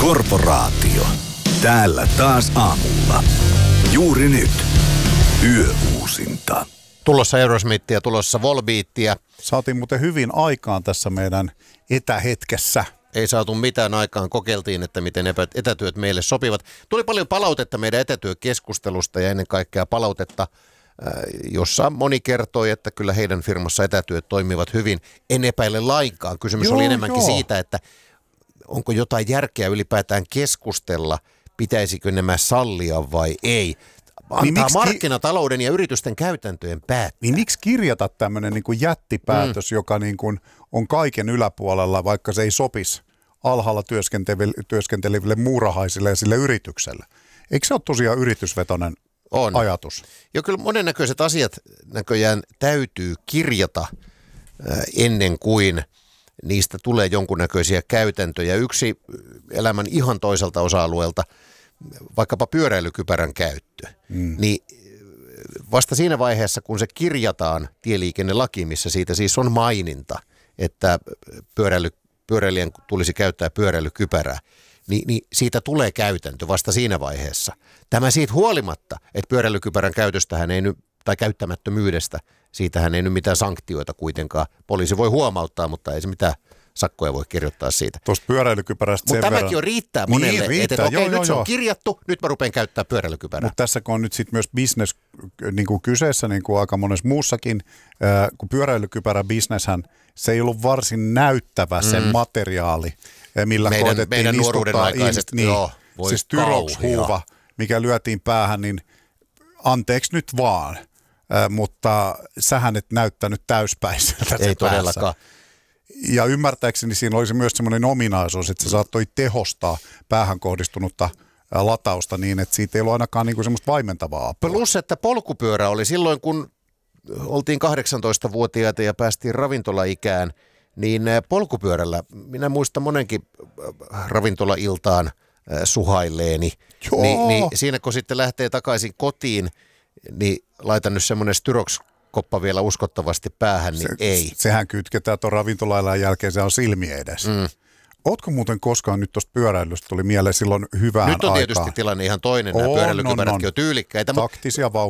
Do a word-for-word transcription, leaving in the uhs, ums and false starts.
Korporaatio. Täällä taas aamulla. Juuri nyt. Yöuusinta. Tulossa Aerosmithia, tulossa Volbeatia. Saatiin muuten hyvin aikaan tässä meidän etähetkessä. Ei saatu mitään aikaan, kokeiltiin, että miten etätyöt meille sopivat. Tuli paljon palautetta meidän etätyökeskustelusta ja ennen kaikkea palautetta, jossa moni kertoi, että kyllä heidän firmassa etätyöt toimivat hyvin. En epäile lainkaan. Kysymys joo, oli enemmänkin joo. siitä, että onko jotain järkeä ylipäätään keskustella, pitäisikö nämä sallia vai ei. Antaa niin markkinatalouden ja yritysten käytäntöjen päättää. Niin miksi kirjata tämmöinen niin kuin jättipäätös, mm. joka niin kuin on kaiken yläpuolella, vaikka se ei sopisi alhaalla työskenteleville muurahaisille ja sille yritykselle? Eikö se ole tosiaan yritysvetoinen on. ajatus? Joo, kyllä monennäköiset asiat näköjään täytyy kirjata ennen kuin niistä tulee jonkunnäköisiä käytäntöjä. Yksi elämän ihan toiselta osa-alueelta, vaikkapa pyöräilykypärän käyttö, mm. niin vasta siinä vaiheessa, kun se kirjataan tieliikennelakiin, missä siitä siis on maininta, että pyöräily, pyöräilijän tulisi käyttää pyöräilykypärää, niin, niin siitä tulee käytäntö vasta siinä vaiheessa. Tämä siitä huolimatta, että pyöräilykypärän käytöstähän ei nyt, tai käyttämättömyydestä, siitähän ei nyt mitään sanktioita kuitenkaan. Poliisi voi huomauttaa, mutta ei se mitään sakkoja voi kirjoittaa siitä. Tuosta pyöräilykypärästä sen Mutta tämäkin verran. jo riittää monelle, niin, riittää. että okei, joo, nyt joo, se on joo. kirjattu, nyt mä rupean käyttää pyöräilykypärää. Mutta tässä kun on nyt sitten myös business niin kuin kyseessä, niin kuin aika monessa muussakin, äh, kun pyöräilykypärä businesshän, se ei ollut varsin näyttävä se mm. materiaali, millä meidän, koetettiin meidän nuoruuden aikaiset, niin, joo, voi se styrox-huuva, mikä lyötiin päähän, niin anteeksi nyt vaan, äh, mutta sähän et näyttänyt täyspäiseltä ei todellakaan. Ja ymmärtääkseni siinä olisi myös semmoinen ominaisuus, että se saattoi tehostaa päähän kohdistunutta latausta niin, että siitä ei ollut ainakaan niinku semmoista vaimentavaa apua. Plus, että polkupyörä oli silloin, kun oltiin kahdeksantoistavuotiaita ja päästiin ravintolaikään, niin polkupyörällä, minä muistan monenkin ravintolailtaan suhailleeni, niin, niin siinä kun sitten lähtee takaisin kotiin, niin laitan nyt semmoinen styrox koppa vielä uskottavasti päähän, niin se, ei. Sehän kytketään tuon ravintolailan jälkeen, se on silmi edessä. Mm. Ootko muuten koskaan nyt tuosta pyöräilystä tuli mieleen silloin hyvään aikaan? Nyt on tietysti aikaan. tilanne ihan toinen, nämä pyöräilykypärätkin on tyylikkäitä. Taktisia vauhdikkaita.